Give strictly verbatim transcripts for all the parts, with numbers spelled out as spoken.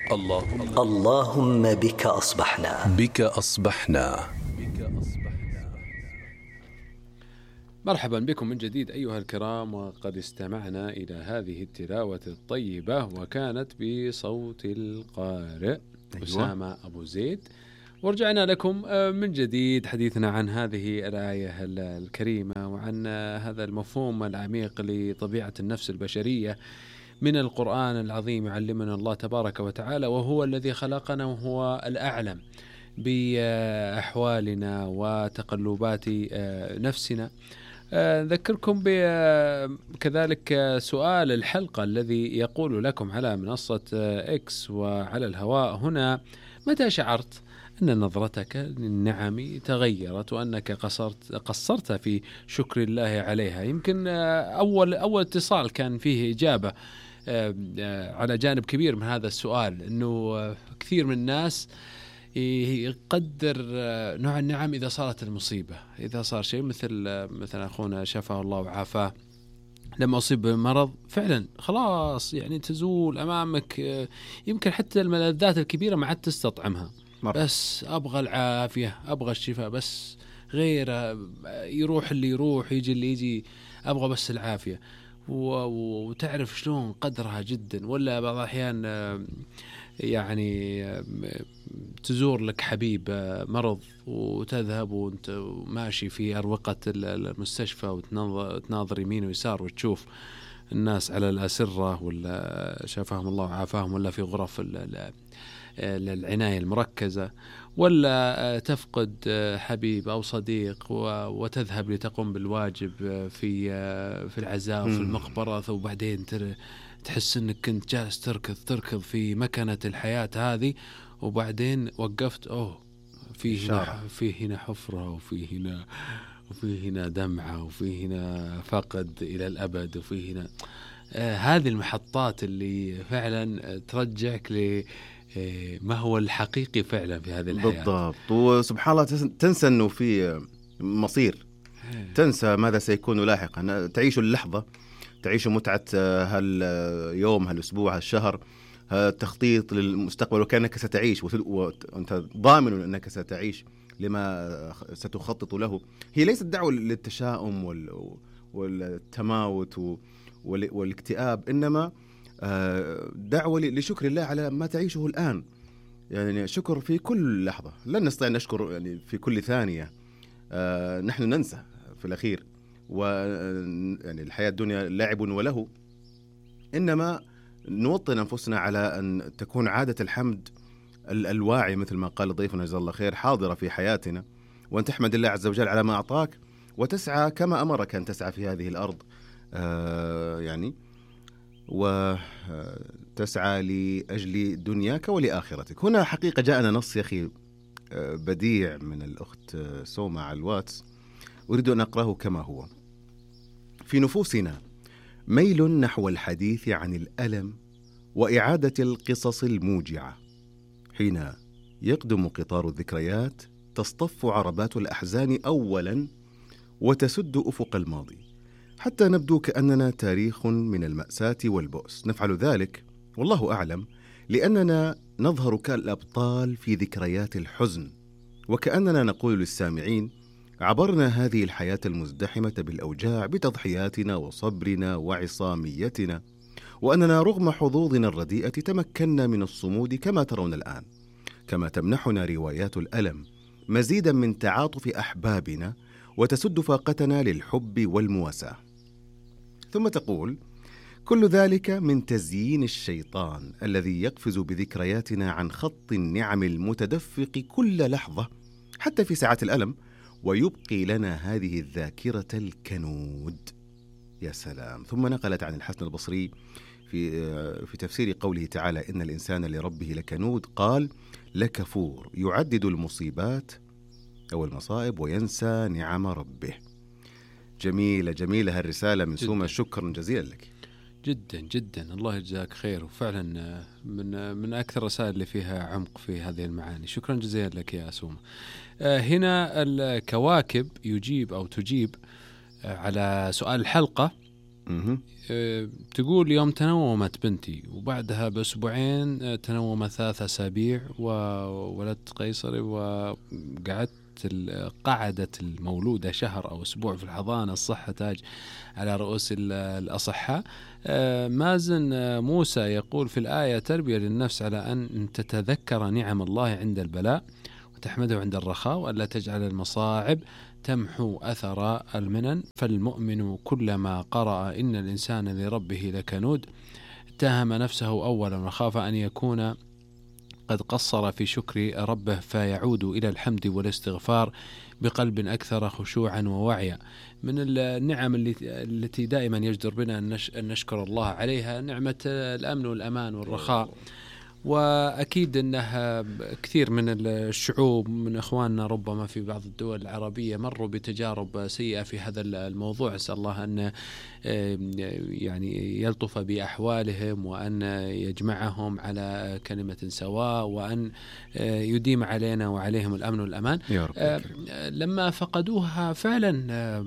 اللهم اللهم بك أصبحنا بك أصبحنا. مرحبا بكم من جديد أيها الكرام، وقد استمعنا إلى هذه التلاوة الطيبة وكانت بصوت القارئ أيوة. أسامة أبو زيد. ورجعنا لكم من جديد حديثنا عن هذه الآية الكريمة وعن هذا المفهوم العميق لطبيعة النفس البشرية من القرآن العظيم. يعلمنا الله تبارك وتعالى، وهو الذي خلقنا وهو الأعلم بأحوالنا وتقلبات نفسنا. أذكركم بكذلك سؤال الحلقة الذي يقول لكم على منصة إكس وعلى الهواء هنا: متى شعرت أن نظرتك للنعم تغيرت وأنك قصرت قصرت في شكر الله عليها؟ يمكن أول أول اتصال كان فيه إجابة على جانب كبير من هذا السؤال، أنه كثير من الناس يقدر نوع النعم إذا صارت المصيبة، إذا صار شيء مثل مثلا أخونا شفاه الله وعافاه لما أصيب بمرض فعلا خلاص يعني تزول أمامك، يمكن حتى الملذات الكبيرة ما عاد تستطعمها، بس أبغى العافية، أبغى الشفاء، بس غير يروح اللي يروح يجي اللي يجي، أبغى بس العافية. وتعرف شلون قدرها جدا. ولا بعض الأحيان يعني تزور لك حبيب مرض وتذهب وانت ماشي في أروقة المستشفى وتناظر يمين ويسار وتشوف الناس على الأسرة ولا شافهم الله وعافاهم، ولا في غرف العناية المركزة، ولا تفقد حبيب أو صديق وتذهب لتقوم بالواجب في في العزاء وفي المقبرة، وبعدين تحس أنك كنت جالس تركض تركض في مكنة الحياة هذه، وبعدين وقفت أوه في هنا في هنا حفرة، وفي هنا وفي هنا دمعة، وفي هنا فقد إلى الأبد، وفي هنا آه هذه المحطات اللي فعلا ترجعك ل ما هو الحقيقي فعلا في هذه الحياة. بالضبط. وسبحان الله تنسى أنه في مصير، تنسى ماذا سيكون لاحقا، تعيش اللحظة، تعيش متعة هاليوم هالأسبوع هالشهر، التخطيط للمستقبل وكأنك ستعيش وأنت ضامن أنك ستعيش لما ستخطط له. هي ليست دعوة للتشاؤم والتماوت والاكتئاب، إنما دعوة لشكر الله على ما تعيشه الآن. يعني شكر في كل لحظة، لن نستطيع نشكر يعني في كل ثانية، نحن ننسى في الأخير، ويعني الحياة الدنيا لعب وله، إنما نوطن أنفسنا على أن تكون عادة الحمد الواعي مثل ما قال ضيفنا جزاه الله خير حاضرة في حياتنا، وأن تحمد الله عز وجل على ما أعطاك وتسعى كما أمرك أن تسعى في هذه الأرض، آه يعني وتسعى لأجل دنياك ولآخرتك. هنا حقيقة جاءنا نص يا أخي بديع من الأخت سوما على الواتس، أريد أن أقرأه كما هو: في نفوسنا ميل نحو الحديث عن الألم وإعادة القصص الموجعة، حين يقدم قطار الذكريات تصطف عربات الأحزان أولا وتسد أفق الماضي، حتى نبدو كأننا تاريخ من المأساة والبؤس. نفعل ذلك والله أعلم لأننا نظهر كالأبطال في ذكريات الحزن، وكأننا نقول للسامعين: عبرنا هذه الحياة المزدحمة بالأوجاع بتضحياتنا وصبرنا وعصاميتنا، وأننا رغم حظوظنا الرديئة تمكنا من الصمود كما ترون الآن. كما تمنحنا روايات الألم مزيدا من تعاطف أحبابنا وتسد فاقتنا للحب والمواساة. ثم تقول: كل ذلك من تزيين الشيطان الذي يقفز بذكرياتنا عن خط النعم المتدفق كل لحظة حتى في ساعات الألم، ويبقي لنا هذه الذاكرة الكنود. يا سلام. ثم نقلت عن الحسن البصري في في تفسير قوله تعالى: إن الإنسان لربه لكنود، قال: لكفور يعدد المصيبات أو المصائب وينسى نعم ربه. جميلة جميلة هالرسالة من سوما، شكرا جزيلا لك. جدا جدا، الله يجزاك خير، وفعلا من من أكثر الرسائل اللي فيها عمق في هذه المعاني. شكرا جزيلا لك يا سوما. هنا الكواكب يجيب أو تجيب على سؤال الحلقة مهم. آه، تقول يوم تنومت بنتي وبعدها بأسبوعين آه، تنومت ثلاث أسابيع وولدت قيصري وقعدت ال- قعدت المولودة شهر أو أسبوع في الحضانة، الصحة تاج على رؤوس ال- الأصحاء. آه، مازن آه، موسى يقول في الآية تربية للنفس على أن تتذكر نعم الله عند البلاء وتحمده عند الرخاء وألا تجعل المصاعب تمحو أثر المنن، فالمؤمن كلما قرأ إن الإنسان لربه لكنود اتهم نفسه أولا وخاف أن يكون قد قصر في شكر ربه فيعود إلى الحمد والاستغفار بقلب أكثر خشوعا ووعيا. من النعم التي دائما يجدر بنا أن نشكر الله عليها نعمة الأمن والأمان والرخاء. وأكيد أنها كثير من الشعوب من إخواننا ربما في بعض الدول العربية مروا بتجارب سيئة في هذا الموضوع. أسأل الله أن يعني يلطف بأحوالهم وأن يجمعهم على كلمة سواء وأن يديم علينا وعليهم الأمن والأمان. لما فقدوها فعلا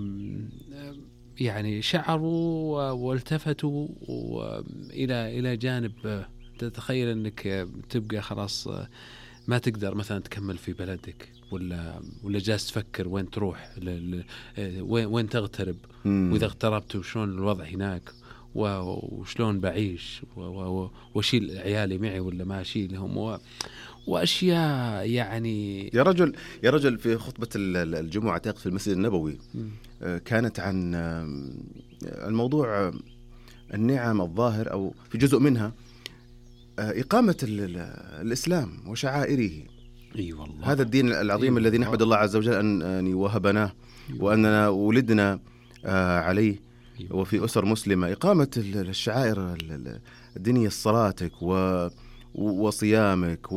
يعني شعروا والتفتوا إلى إلى جانب تتخيل أنك تبقى خلاص ما تقدر مثلا تكمل في بلدك ولا ولا جالس تفكر وين تروح وين وين تغترب وإذا اغتربت وشلون الوضع هناك وشلون بعيش وشيل عيالي معي ولا ما أشيلهم وأشياء يعني. يا رجل يا رجل في خطبة الجمعة أعتقد في المسجد النبوي كانت عن الموضوع النعم الظاهر أو في جزء منها إقامة الإسلام وشعائره. أي والله. هذا الدين العظيم الذي نحمد الله عز وجل أن وهبناه وأننا ولدنا عليه وفي أسر مسلمة. إقامة الشعائر الدينية صلاتك وصيامك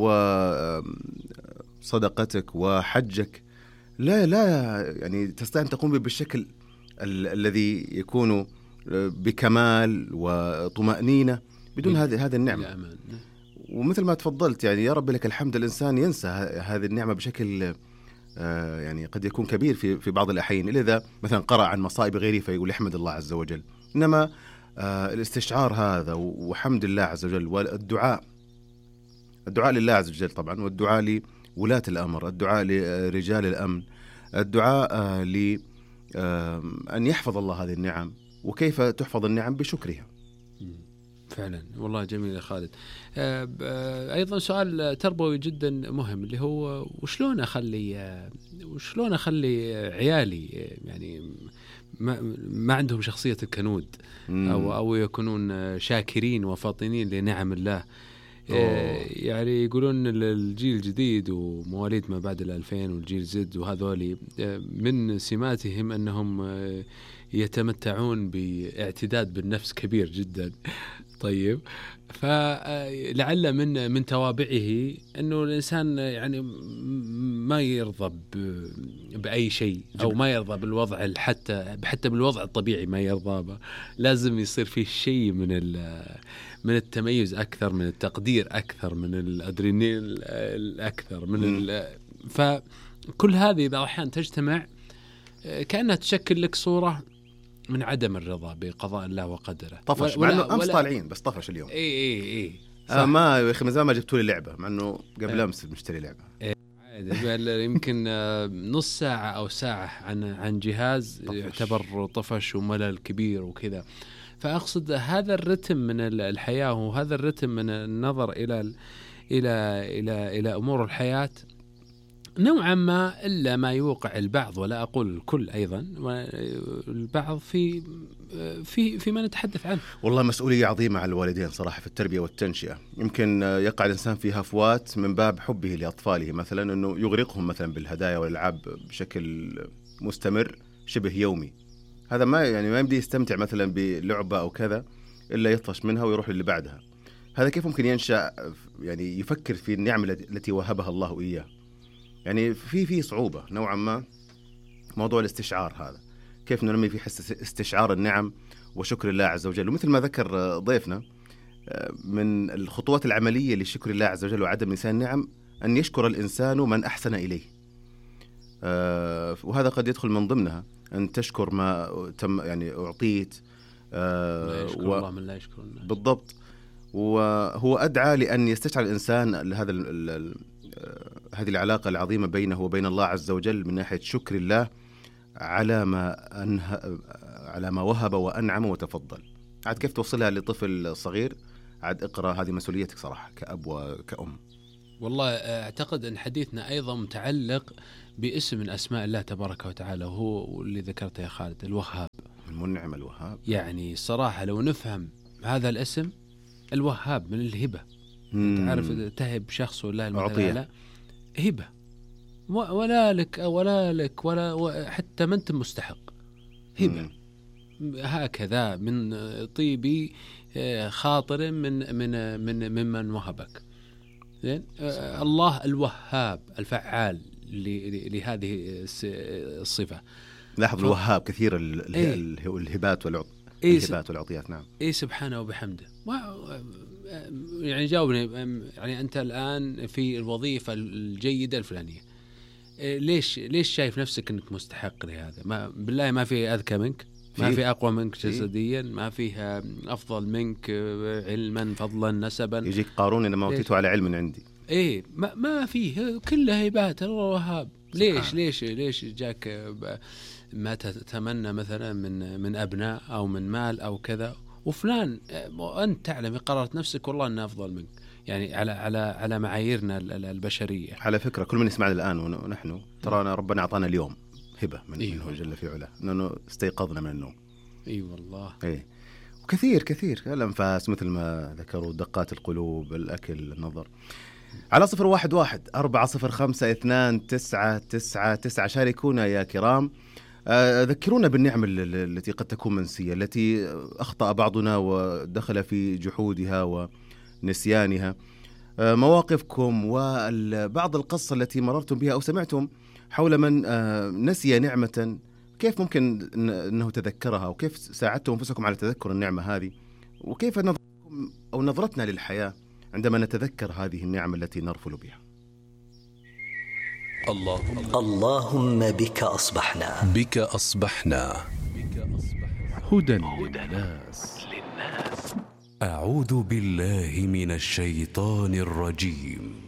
وصدقتك وحجك لا لا يعني تستطيع أن تقوم بالشكل الذي يكون بكمال وطمأنينة بدون هذه هذه النعمة. ومثل ما تفضلت يعني يا رب لك الحمد الإنسان ينسى هذه النعمة بشكل آه يعني قد يكون كبير في في بعض الأحيان إلا إذا مثلا قرأ عن مصائب غيره فيقول يحمد الله عز وجل. إنما آه الاستشعار هذا وحمد الله عز وجل والدعاء الدعاء لله عز وجل طبعا والدعاء لولاة الأمر الدعاء لرجال الأمن الدعاء آه ل آه أن يحفظ الله هذه النعم وكيف تحفظ النعم بشكرها. فعلا والله جميل يا خالد. أيضا سؤال تربوي جدا مهم اللي هو وشلون أخلي وشلون أخلي عيالي يعني ما, ما عندهم شخصية الكنود أو أو يكونون شاكرين وفاطنين لنعم الله. أوه. يعني يقولون الجيل الجديد ومواليد ما بعد الألفين والجيل زد وهذولي من سماتهم أنهم يتمتعون باعتداد بالنفس كبير جدا. طيب فلعل من من توابعه أنه الإنسان يعني ما يرضى بأي شيء أو ما يرضى بالوضع حتى حتى بالوضع الطبيعي ما يرضى به. لازم يصير فيه شيء من من التميز أكثر من التقدير أكثر من الأدرينالين الأكثر من فكل هذه بعض الأحيان تجتمع كأنها تشكل لك صورة من عدم الرضا بقضاء الله وقدره. طفش مع انه امس طالعين بس طفش اليوم. اي اي اي آه ما يا اخي من زمان ما جبتوا لي لعبه مع انه قبل امس مشتري لعبه. إيه يمكن نص ساعه او ساعه عن عن جهاز طفش. يعتبر طفش وملل كبير وكذا. فاقصد هذا الرتم من الحياه وهذا الرتم من النظر الى الى الى الى امور الحياه نوعا ما إلا ما يوقع البعض ولا أقول الكل أيضا البعض في في فيما نتحدث عنه. والله مسؤولية عظيمة على الوالدين صراحة في التربية والتنشئة. يمكن يقع الإنسان في هفوات من باب حبه لأطفاله مثلا أنه يغرقهم مثلا بالهدايا والألعاب بشكل مستمر شبه يومي. هذا ما يعني ما يمدي يستمتع مثلا بلعبة أو كذا إلا يطفش منها ويروح للي بعدها. هذا كيف ممكن ينشأ يعني يفكر في النعم التي وهبها الله إياه؟ يعني في في صعوبة نوعا ما موضوع الاستشعار هذا. كيف ننمي في حس استشعار النعم وشكر الله عز وجل. ومثل ما ذكر ضيفنا من الخطوات العملية لشكر الله عز وجل وعدم نسيان النعم أن يشكر الإنسان من أحسن إليه. وهذا قد يدخل من ضمنها أن تشكر ما تم يعني أعطيت لا يشكر و... الله من لا يشكر الناس. بالضبط. وهو أدعى لأن يستشعر الإنسان هذا ال... ال... هذه العلاقة العظيمة بينه وبين الله عز وجل من ناحية شكر الله على ما أنه... على ما وهب وأنعم وتفضل. عاد كيف توصلها لطفل صغير؟ عاد اقرأ، هذه مسؤوليتك صراحة كأب وكأم. والله أعتقد أن حديثنا أيضا متعلق باسم من أسماء الله تبارك وتعالى، وهو اللي ذكرته يا خالد، الوهاب، المنعم الوهاب. يعني صراحة لو نفهم هذا الاسم الوهاب من الهبة، مم. أنت عارف تهب شخص ولا أعطيه هبة، ولا لك ولا لك ولا حتى ما أنت مستحق، هبة مم. هكذا من طيبي خاطر من من من ممن وهبك. زين. الله الوهاب الفعال لهذه الصفة. لاحظ ف... الوهاب كثير ال... إيه؟ الهبات والعط... إيه الهبات والعطيات. نعم. إيه سبحانه وبحمده. يعني جاوبني، يعني أنت الآن في الوظيفة الجيدة الفلانية، ليش ليش شايف نفسك أنك مستحق لهذا؟ ما بالله ما في أذكى منك، ما في أقوى منك جسديا، ما فيه أفضل منك علما فضلا نسبا. يجيك قارون إنما أوتيته على علم عندي. إيه ما ما فيه، كلها هبات الوهاب. ليش ليش ليش جاك ما تتمنى مثلا من من أبناء أو من مال أو كذا، وفلان وأنت تعلم قررت نفسك والله أنه أفضل منك، يعني على على على معاييرنا البشرية. على فكرة كل من يسمعنا الآن ونحن ترانا ربنا أعطانا اليوم هبة من إيه منه جل في علاه، أنه استيقظنا من النوم. اي أيوة والله. إيه وكثير كثير الأنفاس مثل ما ذكروا، دقات القلوب، الأكل، النظر. على صفر واحد واحد أربعة صفر خمسة اثنان تسعة تسعة تسعة شاركونا يا كرام. ذكرونا بالنعم التي قد تكون منسية، التي أخطأ بعضنا ودخل في جحودها ونسيانها. مواقفكم وبعض القصة التي مررتم بها أو سمعتم حول من نسي نعمة، كيف ممكن أنه تذكرها، وكيف ساعدتم أنفسكم على تذكر النعمة هذه، وكيف نظرتكم أو نظرتنا للحياة عندما نتذكر هذه النعمة التي نرفل بها. اللهم اللهم بك أصبحنا بك أصبحنا هدى للناس. أعوذ بالله من الشيطان الرجيم.